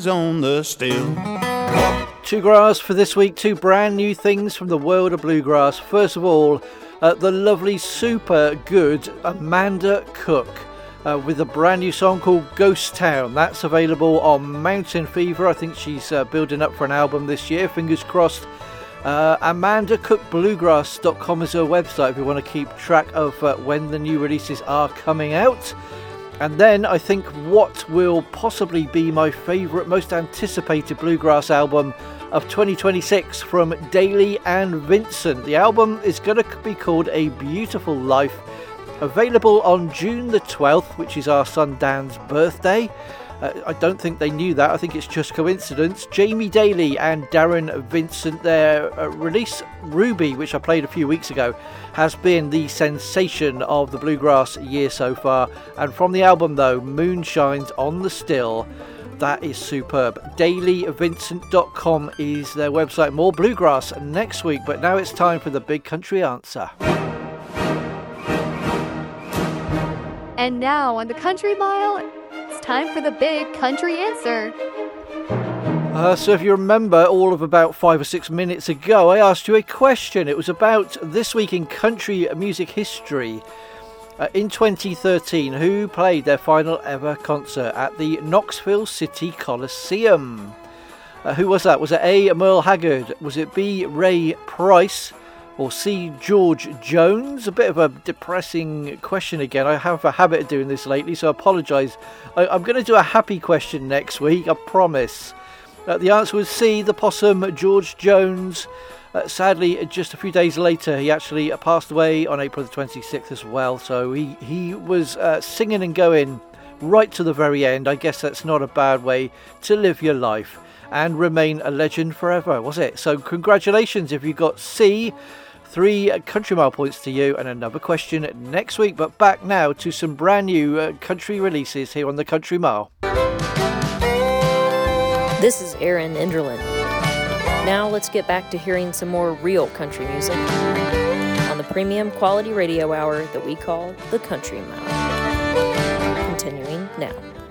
On the still. Two grass for this week, two brand new things from the world of bluegrass. First of all, the lovely, super good Amanda Cook with a brand new song called Ghost Town. That's available on Mountain Fever. I think she's building up for an album this year, fingers crossed. AmandaCookBluegrass.com is her website if you want to keep track of when the new releases are coming out. And then I think what will possibly be my favourite, most anticipated bluegrass album of 2026 from Daly and Vincent. The album is going to be called A Beautiful Life, available on June the 12th, which is our son Dan's birthday. I don't think they knew that. I think it's just coincidence. Jamie Daly and Darren Vincent, their release Ruby, which I played a few weeks ago, has been the sensation of the bluegrass year so far. And from the album though, Moonshine's on the Still, that is superb. DailyVincent.com is their website. More bluegrass next week, but now it's time for the Big Country Answer. And now on the Country Mile, time for the Big Country Answer. So if you remember, all of about 5 or 6 minutes ago, I asked you a question. It was about this week in country music history. In 2013, who played their final ever concert at the Knoxville City Coliseum? Who was that? Was it A, Merle Haggard? Was it B, Ray Price? Or C, George Jones? A bit of a depressing question again. I have a habit of doing this lately, so I apologise. I'm going to do a happy question next week, I promise. The answer was C, the possum, George Jones. Sadly, just a few days later, he actually passed away on April the 26th as well. So he was singing and going right to the very end. I guess that's not a bad way to live your life and remain a legend forever, was it? So congratulations if you got C. 3 Country Mile points to you, and another question next week. But back now to some brand new country releases here on the Country Mile. This is Erin Enderlin. Now let's get back to hearing some more real country music on the premium quality radio hour that we call the Country Mile. Continuing now.